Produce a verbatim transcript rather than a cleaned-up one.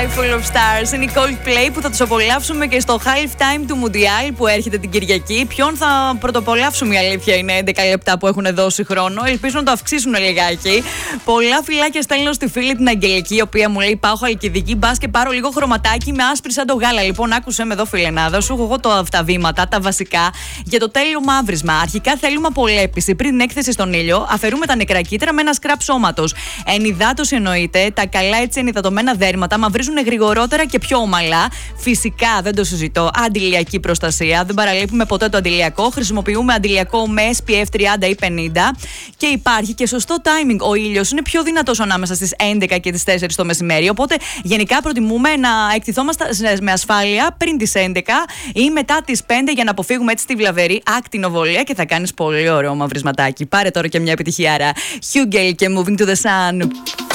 Sky Full of Stars. Είναι η Coldplay που θα τους απολαύσουμε και στο halftime του Mundial που έρχεται την Κυριακή. Ποιον θα πρωτοπολαύσουμε, η αλήθεια είναι, έντεκα λεπτά που έχουν δώσει χρόνο. Ελπίζω να το αυξήσουν λιγάκι. Πολλά φιλάκια στέλνω στη φίλη την Αγγελική, η οποία μου λέει: Πάω Χαλκιδική, μπα και πάρω λίγο χρωματάκι με άσπρη σαν το γάλα. Λοιπόν, άκουσε με εδώ, φιλενάδα, σου έχω εγώ το, τα βήματα, τα βασικά για το τέλειο μαύρισμα. Αρχικά θέλουμε απολέπιση πριν την έκθεση στον ήλιο. Αφαιρούμε τα νεκρά κύτταρα με ένα σκραπ σώματος. Ενυδάτωση εννοείται. Τα καλά έτσι ενυδατωμένα δέρματα μαυρίζουν γρηγορότερα και πιο ομαλά. Φυσικά δεν το συζητώ. Αντιλιακή προστασία. Δεν παραλείπουμε ποτέ το αντιλιακό. Χρησιμοποιούμε αντιλιακό με ες πι εφ τριάντα ή πενήντα. Και υπάρχει και σωστό timing. Ο ήλιος είναι πιο δυνατός ανάμεσα στις έντεκα και τις τέσσερις το μεσημέρι. Οπότε γενικά προτιμούμε να εκτιθόμαστε με ασφάλεια πριν τις έντεκα ή μετά τις πέντε για να αποφύγουμε έτσι τη βλαβερή ακτινοβολία και θα κάνεις πολύ ωραίο μαυρισματάκι. Πάρε τώρα και μια επιτυχία. Hugel και Moving to the Sun.